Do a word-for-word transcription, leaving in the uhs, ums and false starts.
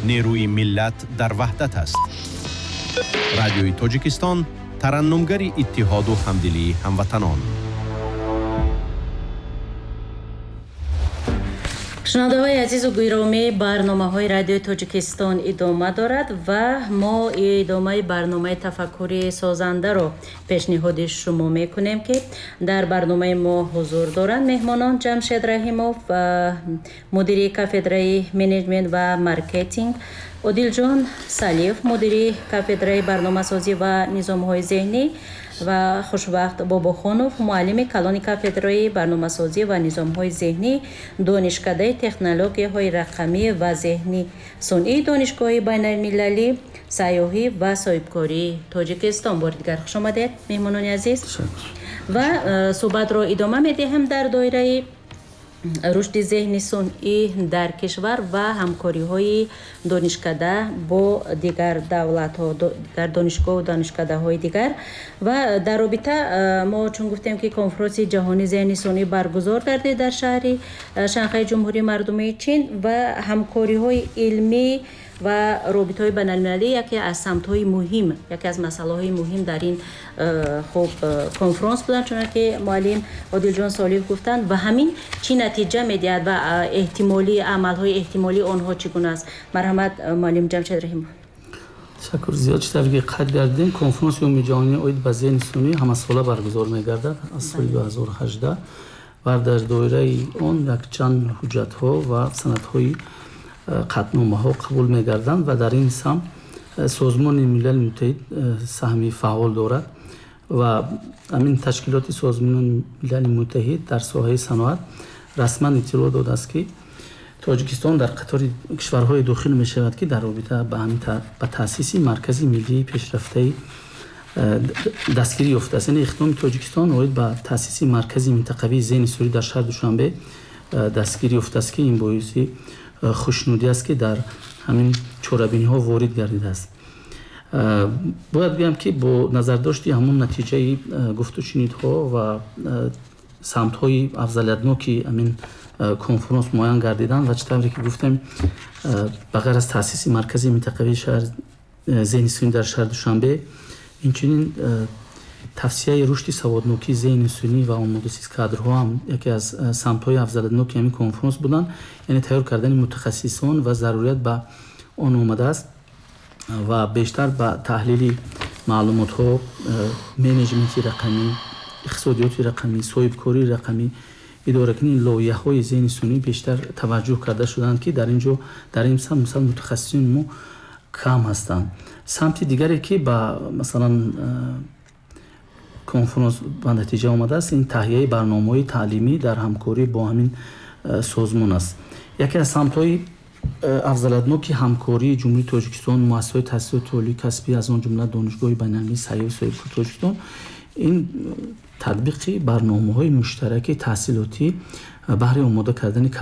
نیروی ملت در وحدت است. رادیوی تاجیکستان، ترنمگری اتحاد و همدلی هموطنان. шунавандаҳои азизу гиромӣ, барномаҳои радиои тоҷикистон идома дорад ва мо идомаи барномаи тафаккури созандаро пешниҳоди шумо мекунем ки дар барномаи мо ҳузур доранд меҳмонон ҷамшед раҳимов, мудири кафедраи менеҷмент ва маркетинг, одилҷон салиев, мудири кафедраи барномасозӣ ва низомҳои зеҳнӣ ва хушвақт бобохонов, муаллими калони кафедраи барномасозӣ ва низомҳои зеҳнӣ, донишкадаи технологияҳои рақамӣ ва зеҳни сунъӣ, донишгоҳи байналмилалӣ, сайёҳӣ ва соҳибкории Тоҷикистон. бори дигар хуш омадед меҳмонони азиз. ва суҳбатро идома медиҳем дар доираи рушди зеҳни сунъӣ дар кишвар ва ҳамкориҳои донишкада бо дигар давлатҳо, дигар донишгоҳу донишкадаҳои дигар. ва дар робита мо чун гуфтем ки конфронси ҷаҳонии зеҳни сунъӣ баргузор гардид дар шаҳри Шанхайи Ҷумҳурии Мардумии Чин ва ҳамкориҳои илмӣ ва робитаҳои байналмилалӣ яке аз самтҳои муҳим, яке аз масъалаҳои муҳим дар ин хуб конфронс буданд, чуна ки муаллим Одилҷон Солиев гуфтанд. ва ҳамин чӣ натиҷа медиҳад ва эҳтимолӣ амалҳои эҳтимолӣ онҳо чӣ гуна аст? марҳамат муаллим Ҷамшед Раҳимов. ташаккур зиёд. чӣ ки қайд кардем, конфронси умуми ҷаҳонӣ оид ба зеҳни сунъӣ ҳамасола баргузор мегардад аз соли ду ҳазору ҳаждаҳ ва дар доираи он якчанд ҳуҷҷатҳо ва санадҳои қатномаҳо қабул мегарданд ва дар ин сам созмони милали муттаҳид саҳми фаъол дорад ва ҳамин ташкилоти созмони милали муттаҳид дар соҳаи саноат расман иттилоъ додааст ки Тоҷикистон дар қатори кишварҳои дохил мешавад ки дар робита ба ҳамин ба таъсиси маркази миллии пешрафтаи дастгирӣ ёфтааст. яъне иқтидоми Тоҷикистон оид ба таъсиси маркази минтақавии зеҳни сунъӣ дар шаҳри Душанбе дастгирӣ ёфтааст ки ин боиси хушнудӣ аст ки дар ҳамин чорабиниҳо ворид гардидааст. бояд гӯям ки бо назардошти ҳамон натиҷаи гуфтушунидҳо ва самтҳои афзалиятноки ҳамин конфронс муайян гардиданд ва чӣ тавре ки гуфтем ба ғайр аз таъсиси маркази минтақавии шаҳр зеҳни сунъӣ дар шаҳри Душанбе, инчунин тавсияи рушди саводнокии зеҳни сунъӣ ва омодасиз кадрҳо ҳам яке аз самтҳои афзалиятноки ҳамин конфронс буданд, яъне тайёр кардани мутахассисон ва зарурият ба он омадааст ва бештар ба таҳлили маълумотҳо, менеҷменти рақамӣ, иқтисодиёти рақамӣ, соҳибкории рақамӣ, идоракунии лоиҳаҳои зеҳни сунъӣ бештар таваҷҷӯҳ карда шуданд ки дар ин ҷо дар ин сам мисал мутахассисони мо кам ҳастанд. самти дигаре ки ба масалан конфронс ба натиҷа омадааст, ин таҳияи барномаҳои таълимӣ дар ҳамкорӣ бо ҳамин созмон аст. яке аз самтҳои афзалиятноки ҳамкории ҷумҳурии Тоҷикистон, муассисаҳои таҳсилоти олии касбӣ, аз он ҷумла донишгоҳи байналмилалии сайёҳи соҳибкори Тоҷикистон, ин татбиқи барномаҳои муштараки таҳсилотӣ баҳри омода кардани